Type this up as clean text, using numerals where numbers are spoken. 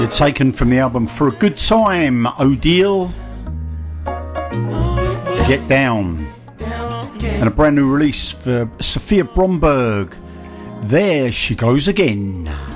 Taken from the album For a Good Time, Odile, Get Down, and a brand new release for Sophia Bromberg, There She Goes Again.